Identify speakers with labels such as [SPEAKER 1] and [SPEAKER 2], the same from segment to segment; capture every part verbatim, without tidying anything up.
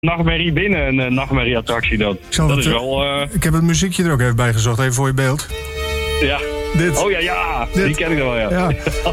[SPEAKER 1] nachtmerrie binnen een uh, nachtmerrieattractie. Dat, dat is wel... Uh...
[SPEAKER 2] Ik heb het muziekje er ook even bij gezocht, even voor je beeld.
[SPEAKER 1] Ja.
[SPEAKER 2] Dit.
[SPEAKER 1] Oh ja, ja. Dit. Die ken ik wel, ja.
[SPEAKER 2] ja.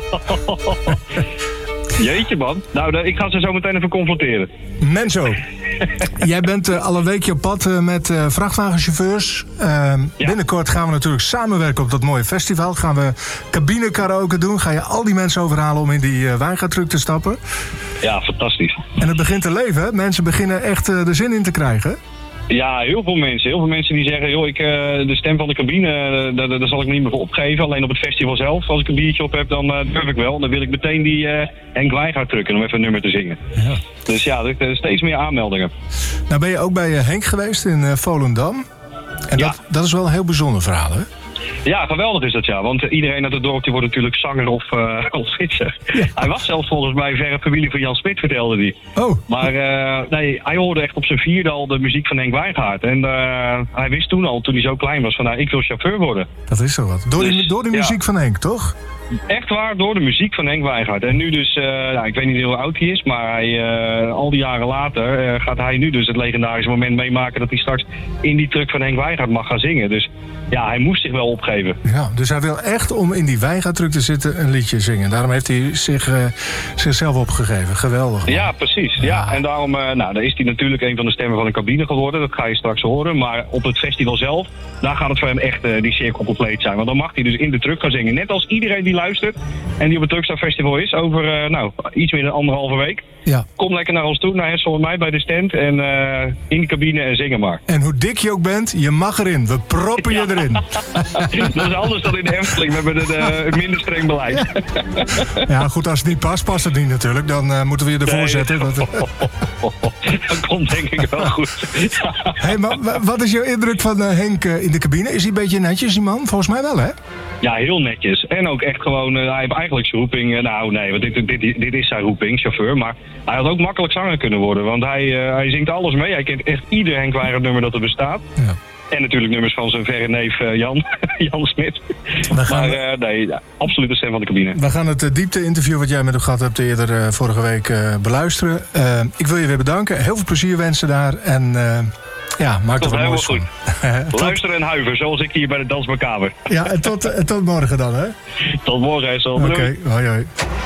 [SPEAKER 1] Jeetje, man. Nou, ik ga ze zo meteen even confronteren.
[SPEAKER 2] Menzo, jij bent uh, al een weekje op pad uh, met uh, vrachtwagenchauffeurs. Uh, ja. Binnenkort gaan we natuurlijk samenwerken op dat mooie festival. Gaan we cabine karaoke doen. Ga je al die mensen overhalen om in die uh, wijngaartruck te stappen.
[SPEAKER 1] Ja, fantastisch.
[SPEAKER 2] En het begint te leven, hè? Mensen beginnen echt uh, de zin in te krijgen.
[SPEAKER 1] Ja, heel veel mensen. Heel veel mensen die zeggen, joh, ik, uh, de stem van de cabine, uh, daar, daar zal ik me niet meer voor opgeven. Alleen op het festival zelf, als ik een biertje op heb, dan uh, durf ik wel. Dan wil ik meteen die uh, Henk Wijngaard drukken om even een nummer te zingen. Ja. Dus ja, er zijn steeds meer aanmeldingen.
[SPEAKER 2] Nou ben je ook bij uh, Henk geweest in uh, Volendam. En ja. dat, dat is wel een heel bijzonder verhaal, hè?
[SPEAKER 1] Ja, geweldig is dat, ja. Want iedereen uit het dorpje wordt natuurlijk zanger of, uh, of fietser. Ja. Hij was zelfs volgens mij verre familie van Jan Smit, vertelde hij.
[SPEAKER 2] Oh.
[SPEAKER 1] Maar uh, nee, hij hoorde echt op zijn vierde al de muziek van Henk Wijngaard. En uh, hij wist toen al, toen hij zo klein was, van nou, ik wil chauffeur worden.
[SPEAKER 2] Dat is zo wat. Door, dus, die, door de muziek ja. van Henk, toch?
[SPEAKER 1] Echt waar, door de muziek van Henk Wijngaard. En nu dus, uh, nou, ik weet niet hoe oud hij is, maar hij, uh, al die jaren later uh, gaat hij nu dus het legendarische moment meemaken dat hij straks in die truck van Henk Wijngaard mag gaan zingen. Dus ja, hij moest zich wel opgeven.
[SPEAKER 2] Ja, dus hij wil echt om in die Wijngaardtruck te zitten een liedje zingen. Daarom heeft hij zich, uh, zichzelf opgegeven. Geweldig. Man.
[SPEAKER 1] Ja, precies. Ja. Ja. En daarom uh, nou, dan is hij natuurlijk een van de stemmen van de cabine geworden. Dat ga je straks horen. Maar op het festival zelf, daar gaat het voor hem echt uh, die cirkel compleet zijn. Want dan mag hij dus in de truck gaan zingen. Net als iedereen die luistert en die op het Truckstar Festival is over uh, nou, iets meer dan anderhalve week. Ja. Kom lekker naar ons toe, naar Hessel en mij bij de stand en uh, in de cabine en zingen maar.
[SPEAKER 2] En hoe dik je ook bent, je mag erin. We proppen je ja. erin.
[SPEAKER 1] Dat is anders dan in de Efteling. We hebben een uh, minder streng beleid.
[SPEAKER 2] Ja. ja, goed, als het niet past, past het niet natuurlijk. Dan uh, moeten we je ervoor nee. zetten. Dat...
[SPEAKER 1] dat komt denk ik wel goed.
[SPEAKER 2] Hey, maar wat is jouw indruk van uh, Henk uh, in de cabine? Is hij een beetje netjes, die man? Volgens mij wel, hè?
[SPEAKER 1] Ja, heel netjes. En ook echt gewoon, uh, hij heeft eigenlijk zijn roeping, uh, nou nee, want dit, dit, dit is zijn roeping, chauffeur. Maar hij had ook makkelijk zanger kunnen worden, want hij, uh, hij zingt alles mee. Hij kent echt ieder Henk Wijngaard nummer dat er bestaat. Ja. En natuurlijk nummers van zijn verre neef uh, Jan, Jan Smit. Maar uh, nee, ja, absoluut de stem van de cabine.
[SPEAKER 2] We gaan het uh, diepte-interview wat jij met hem gehad hebt eerder uh, vorige week uh, beluisteren. Uh, ik wil je weer bedanken. Heel veel plezier wensen daar. En uh, ja, maak er wat moois van.
[SPEAKER 1] Tot... Luisteren en huiven, zoals ik hier bij de Dans Macabre.
[SPEAKER 2] Ja, en tot, uh, tot morgen dan, hè?
[SPEAKER 1] Tot morgen, Hessel.
[SPEAKER 2] Oké, okay, hoi hoi.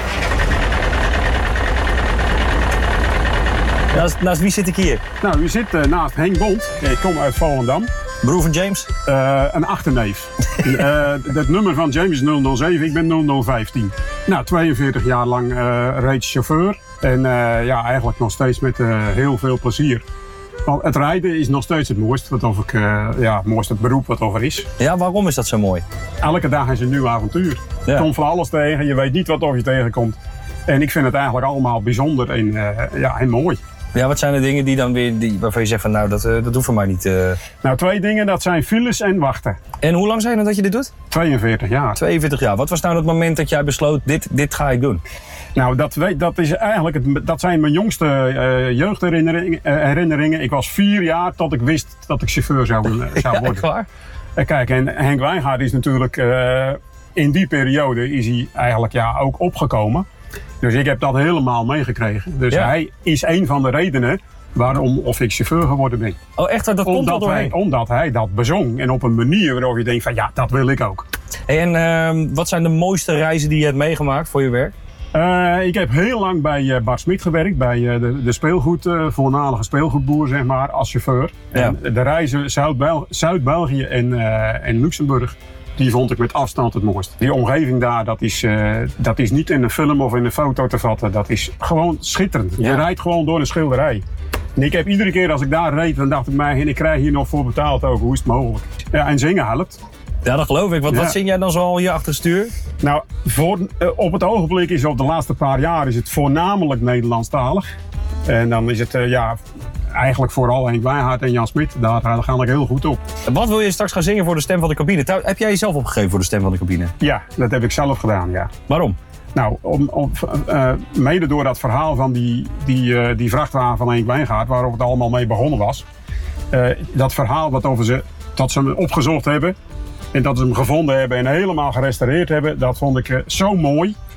[SPEAKER 3] Naast, naast wie zit ik hier?
[SPEAKER 4] Nou, u zit uh, naast Henk Bond. Ik kom uit Volendam.
[SPEAKER 3] Broer van James?
[SPEAKER 4] Uh, een achterneef. uh, het nummer van James is nul nul zeven, ik ben nul nul vijftien. Nou, tweeënveertig jaar lang uh, reeds chauffeur. En uh, ja, eigenlijk nog steeds met uh, heel veel plezier. Want het rijden is nog steeds het mooiste, wat of ik, uh, ja, het mooiste beroep wat er is.
[SPEAKER 3] Ja, waarom is dat zo mooi?
[SPEAKER 4] Elke dag is een nieuw avontuur. Ja. Je komt van alles tegen, je weet niet wat of je tegenkomt. En ik vind het eigenlijk allemaal bijzonder en, uh, ja, en mooi.
[SPEAKER 3] Ja, wat zijn de dingen die dan weer, die, waarvan je zegt van nou, dat, uh, dat hoeft voor mij niet? Uh...
[SPEAKER 4] Nou, twee dingen, dat zijn files en wachten.
[SPEAKER 3] En hoe lang zijn het dat je dit doet?
[SPEAKER 4] tweeënveertig jaar.
[SPEAKER 3] tweeënveertig jaar. Wat was nou het moment dat jij besloot, dit, dit ga ik doen?
[SPEAKER 4] Nou, dat, dat, is eigenlijk het, dat zijn mijn jongste uh, jeugdherinneringen. Uh, herinneringen. Ik was vier jaar tot ik wist dat ik chauffeur zou, uh, zou worden.
[SPEAKER 3] Ja, klaar.
[SPEAKER 4] Uh, kijk, en Henk Wijngaard is natuurlijk, uh, in die periode is hij eigenlijk ja, ook opgekomen. Dus ik heb dat helemaal meegekregen. Dus ja. Hij is een van de redenen waarom of ik chauffeur geworden ben.
[SPEAKER 3] Oh echt? Dat komt
[SPEAKER 4] omdat,
[SPEAKER 3] al
[SPEAKER 4] hij, omdat hij dat bezong. En op een manier waarop je denkt van ja, dat wil ik ook.
[SPEAKER 3] Hey, en uh, wat zijn de mooiste reizen die je hebt meegemaakt voor je werk?
[SPEAKER 4] Uh, ik heb heel lang bij uh, Bart Smit gewerkt. Bij uh, de, de speelgoed, uh, voormalige speelgoedboer zeg maar, als chauffeur. Ja. En de reizen Zuid-Bel- Zuid-België en, uh, en Luxemburg. Die vond ik met afstand het mooist. Die omgeving daar, dat is, uh, dat is niet in een film of in een foto te vatten. Dat is gewoon schitterend. Ja. Je rijdt gewoon door een schilderij. En ik heb iedere keer als ik daar reed, dan dacht ik mij, en ik krijg hier nog voor betaald over. Hoe is het mogelijk? Ja, en zingen helpt.
[SPEAKER 3] Ja, dat geloof ik. Want ja. Wat zing jij dan zo al hier achter het stuur?
[SPEAKER 4] Nou, voor, uh, op het ogenblik is op de laatste paar jaar is het voornamelijk Nederlandstalig. En dan is het, uh, ja... Eigenlijk vooral Henk Wijngaard en Jan Smit, daar ga ik heel goed op.
[SPEAKER 3] Wat wil je straks gaan zingen voor de stem van de cabine? Heb jij jezelf opgegeven voor de stem van de cabine?
[SPEAKER 4] Ja, dat heb ik zelf gedaan, ja.
[SPEAKER 3] Waarom?
[SPEAKER 4] Nou, om, om, uh, mede door dat verhaal van die, die, uh, die vrachtwagen van Henk Wijngaard, waarop het allemaal mee begonnen was. Uh, dat verhaal wat over ze, dat ze hem opgezocht hebben en dat ze hem gevonden hebben en helemaal gerestaureerd hebben, dat vond ik uh, zo mooi.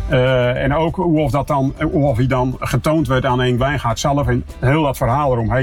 [SPEAKER 4] Uh, en ook hoe of, dat dan, hoe of hij dan getoond werd aan Henk Wijngaard zelf en heel dat verhaal eromheen.